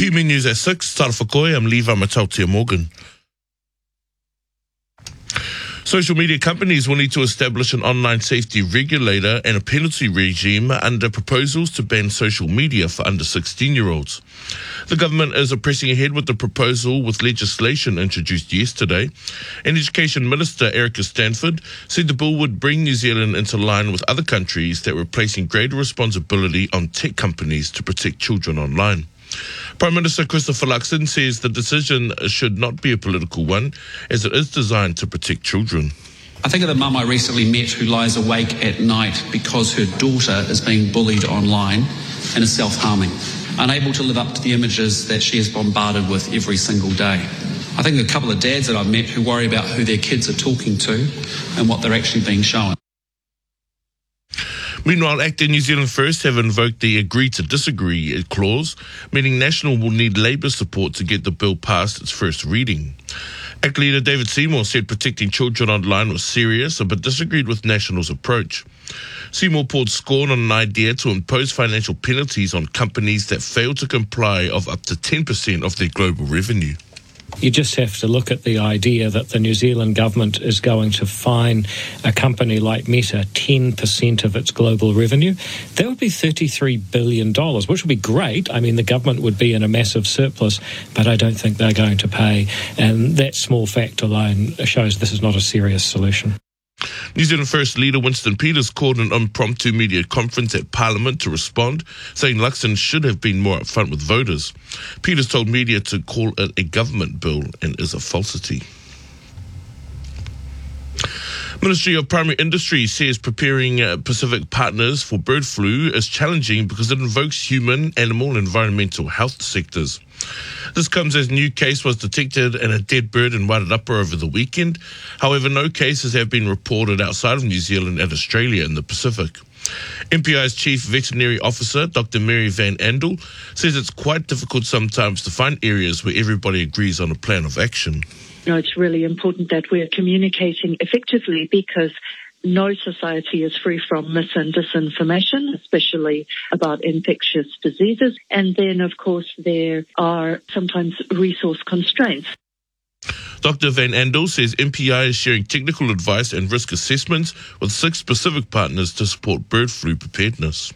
PME News at 6. Tara whakoi, I'm Levi Matautia Morgan. Social media companies will need to establish an online safety regulator and a penalty regime under proposals to ban social media for under 16-year-olds. The government is pressing ahead with the proposal with legislation introduced yesterday. And Education Minister Erica Stanford said the bill would bring New Zealand into line with other countries that were placing greater responsibility on tech companies to protect children online. Prime Minister Christopher Luxon says the decision should not be a political one, as it is designed to protect children. I think of the mum I recently met who lies awake at night because her daughter is being bullied online and is self-harming, unable to live up to the images that she is bombarded with every single day. I think of a couple of dads that I've met who worry about who their kids are talking to and what they're actually being shown. Meanwhile, ACT and New Zealand First have invoked the agree to disagree clause, meaning National will need Labour support to get the bill past its first reading. ACT leader David Seymour said protecting children online was serious, but disagreed with National's approach. Seymour poured scorn on an idea to impose financial penalties on companies that fail to comply of up to 10% of their global revenue. You just have to look at the idea that the New Zealand government is going to fine a company like Meta 10% of its global revenue. That would be $33 billion, which would be great. I mean, the government would be in a massive surplus, but I don't think they're going to pay. And that small fact alone shows this is not a serious solution. New Zealand First leader Winston Peters called an impromptu media conference at Parliament to respond, saying Luxon should have been more upfront with voters. Peters told media to call it a government bill and is a falsity. Ministry of Primary Industry says preparing Pacific partners for bird flu is challenging because it invokes human, animal and environmental health sectors. This comes as a new case was detected in a dead bird in Wairarapa over the weekend. However, no cases have been reported outside of New Zealand and Australia in the Pacific. MPI's Chief Veterinary Officer, Dr. Mary Van Andel, says it's quite difficult sometimes to find areas where everybody agrees on a plan of action. It's really important that we're communicating effectively because no society is free from mis and disinformation, especially about infectious diseases. And then, of course, there are sometimes resource constraints. Dr. Van Andel says MPI is sharing technical advice and risk assessments with 6 Pacific partners to support bird flu preparedness.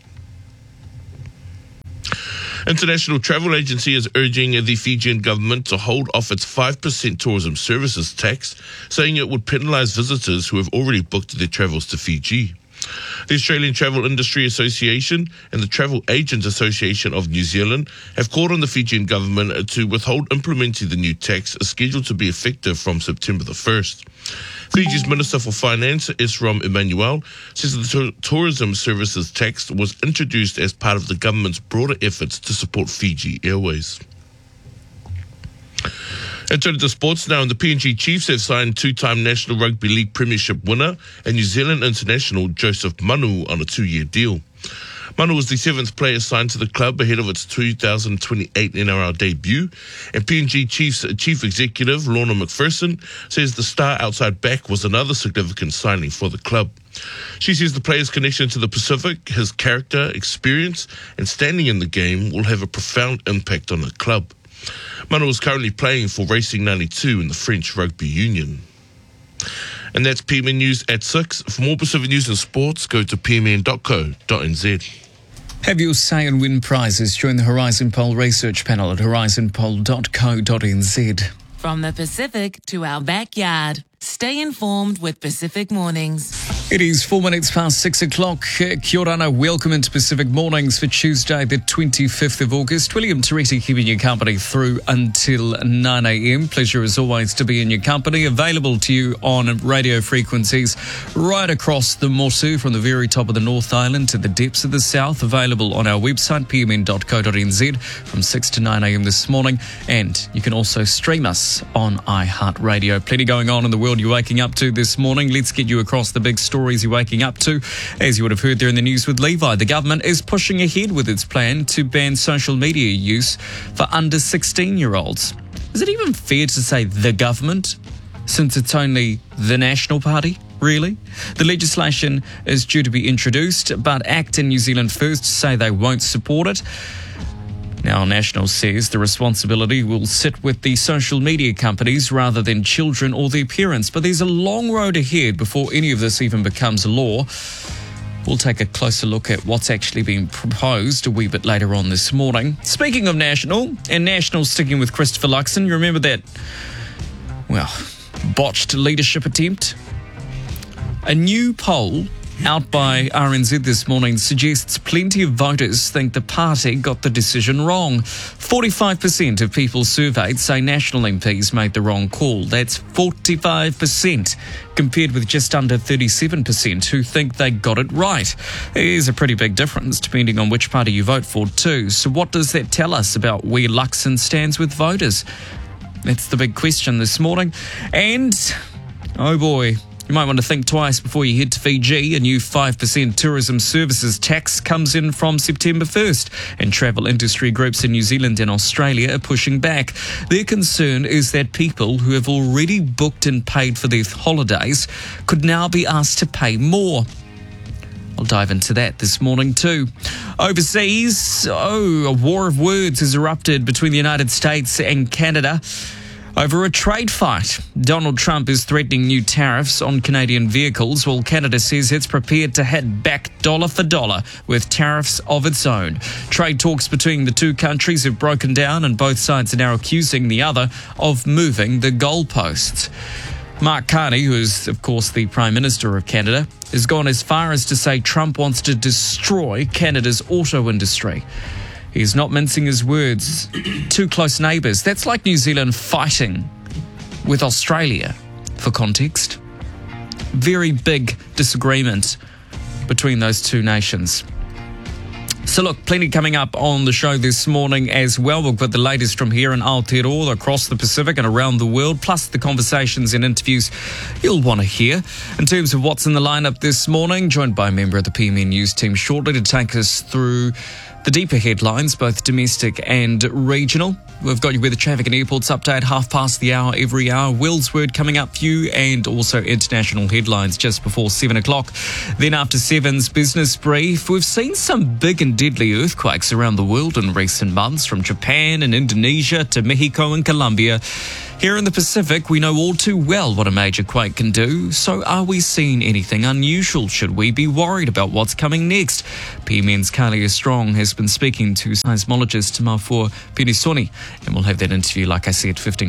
International Travel Agency is urging the Fijian government to hold off its 5% tourism services tax, saying it would penalise visitors who have already booked their travels to Fiji. The Australian Travel Industry Association and the Travel Agents Association of New Zealand have called on the Fijian government to withhold implementing the new tax, scheduled to be effective from September the 1st. Fiji's Minister for Finance, Esrom Emmanuel, says the tourism services tax was introduced as part of the government's broader efforts to support Fiji Airways. And turning to sports now, and the PNG Chiefs have signed 2-time National Rugby League Premiership winner and New Zealand international Joseph Manu on a 2-year deal. Manu was the 7th player signed to the club ahead of its 2028 NRL debut, and PNG Chiefs Chief Executive Lorna McPherson says the star outside back was another significant signing for the club. She says the player's connection to the Pacific, his character, experience and standing in the game will have a profound impact on the club. Manu is currently playing for Racing 92 in the French Rugby Union. And that's PMN News at 6. For more Pacific news and sports, go to pmn.co.nz. Have your say and win prizes. Join the Horizon Poll research panel at horizonpoll.co.nz. From the Pacific to our backyard. Stay informed with Pacific Mornings. It is 4 minutes past 6 o'clock. Kia ora, welcome into Pacific Mornings for Tuesday, the 25th of August. William Toretti keeping you company through until 9 a.m. Pleasure as always to be in your company. Available to you on radio frequencies right across the Mosu, from the very top of the North Island to the depths of the South. Available on our website, pmn.co.nz, from 6 to 9 a.m. this morning. And you can also stream us on iHeartRadio. Plenty going on in the world you're waking up to this morning. Let's get you across the big stories you're waking up to. As you would have heard there in the news with Levi, the government is pushing ahead with its plan to ban social media use for under 16-year-olds. Is it even fair to say the government, since it's only the National Party? Really? The legislation is due to be introduced, but ACT and New Zealand First say they won't support it. Now, National says the responsibility will sit with the social media companies rather than children or their parents. But there's a long road ahead before any of this even becomes a law. We'll take a closer look at what's actually been proposed a wee bit later on this morning. Speaking of National, and National sticking with Christopher Luxon, you remember that, botched leadership attempt? A new poll out by RNZ this morning suggests plenty of voters think the party got the decision wrong. 45% of people surveyed say National MPs made the wrong call. That's 45%, compared with just under 37% who think they got it right. There's a pretty big difference depending on which party you vote for too. So what does that tell us about where Luxon stands with voters? That's the big question this morning. And, oh boy, you might want to think twice before you head to Fiji. A new 5% tourism services tax comes in from September 1st, and travel industry groups in New Zealand and Australia are pushing back. Their concern is that people who have already booked and paid for their holidays could now be asked to pay more. I'll dive into that this morning too. Overseas, a war of words has erupted between the United States and Canada over a trade fight. Donald Trump is threatening new tariffs on Canadian vehicles, while Canada says it's prepared to hit back dollar for dollar with tariffs of its own. Trade talks between the two countries have broken down, and both sides are now accusing the other of moving the goalposts. Mark Carney, who is, of course, the Prime Minister of Canada, has gone as far as to say Trump wants to destroy Canada's auto industry. He's not mincing his words. Two close neighbours. That's like New Zealand fighting with Australia, for context. Very big disagreement between those two nations. So look, plenty coming up on the show this morning as well. We've got the latest from here in Aotearoa, across the Pacific and around the world, plus the conversations and interviews you'll want to hear. In terms of what's in the lineup this morning, joined by a member of the PMN News team shortly to take us through the deeper headlines, both domestic and regional. We've got you with the traffic and airports update, hour every hour. Will's Word coming up for you, and also international headlines just before 7 o'clock. Then after 7's business brief, we've seen some big and deadly earthquakes around the world in recent months, from Japan and Indonesia to Mexico and Colombia. Here in the Pacific, we know all too well what a major quake can do. So are we seeing anything unusual? Should we be worried about what's coming next? PMN's Kalia Strong has been speaking to seismologist Mafua Penisoni, and we'll have that interview, like I said, 7:15.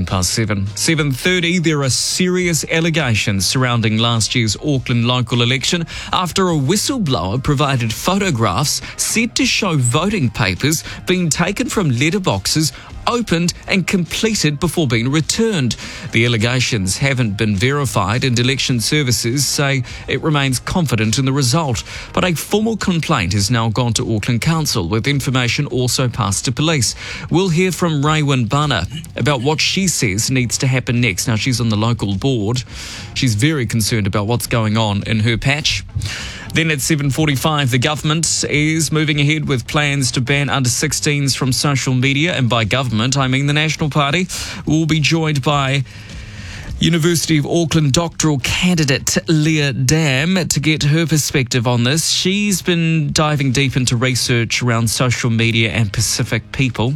7:30, there are serious allegations surrounding last year's Auckland local election after a whistleblower provided photographs said to show voting papers being taken from letterboxes, opened and completed before being returned. The allegations haven't been verified, and election services say it remains confident in the result. But a formal complaint has now gone to Auckland Council, with information also passed to police. We'll hear from Raywin Bana about what she says needs to happen next. Now, she's on the local board. She's very concerned about what's going on in her patch. Then at 7:45, the government is moving ahead with plans to ban under-16s from social media. And by government, I mean the National Party. We'll be joined by University of Auckland doctoral candidate Leah Dam to get her perspective on this. She's been diving deep into research around social media and Pacific people.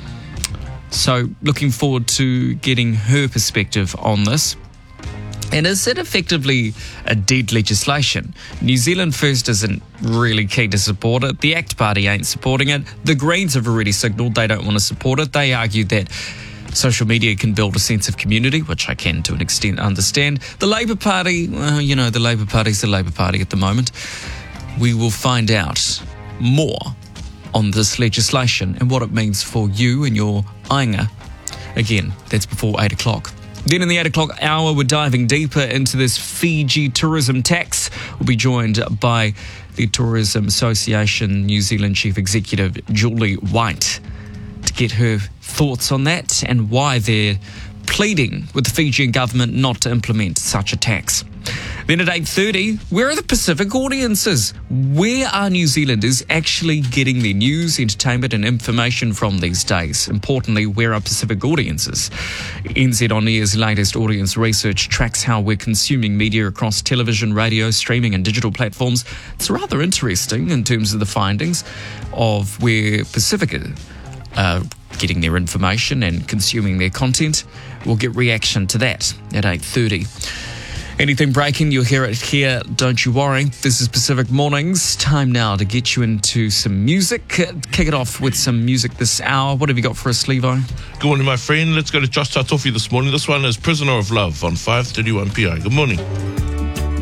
So looking forward to getting her perspective on this. And is it effectively a dead legislation? New Zealand First isn't really keen to support it. The ACT Party ain't supporting it. The Greens have already signalled they don't want to support it. They argue that social media can build a sense of community, which I can to an extent understand. The Labour Party, the Labour Party's the Labour Party at the moment. We will find out more on this legislation and what it means for you and your ainga. Again, that's before 8 o'clock. Then in the 8 o'clock hour, we're diving deeper into this Fiji tourism tax. We'll be joined by the Tourism Association New Zealand Chief Executive Julie White to get her thoughts on that and why they're pleading with the Fijian government not to implement such a tax. Then at 8:30, where are the Pacific audiences? Where are New Zealanders actually getting their news, entertainment and information from these days? Importantly, where are Pacific audiences? NZ On Air's latest audience research tracks how we're consuming media across television, radio, streaming and digital platforms. It's rather interesting in terms of the findings of where Pacific getting their information and consuming their content. We'll get reaction to that at 8:30. Anything breaking, you'll hear it here, don't you worry. This is Pacific Mornings. Time now to get you into some music. Kick it off with some music this hour. What have you got for us, Levi? Good morning, my friend. Let's go to Josh Tatofi this morning. This one is Prisoner of Love on 531 PI. Good morning.